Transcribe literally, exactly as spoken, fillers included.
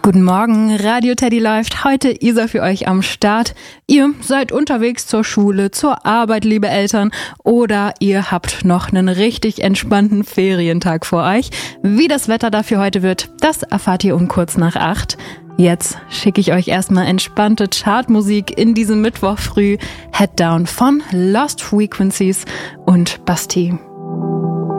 Guten Morgen, Radio Teddy läuft. Heute Isa für euch am Start. Ihr seid unterwegs zur Schule, zur Arbeit, liebe Eltern, oder ihr habt noch einen richtig entspannten Ferientag vor euch. Wie das Wetter dafür heute wird, das erfahrt ihr um kurz nach acht. Jetzt schicke ich euch erstmal entspannte Chartmusik in diesem Mittwoch früh. Head Down von Lost Frequencies und Basti.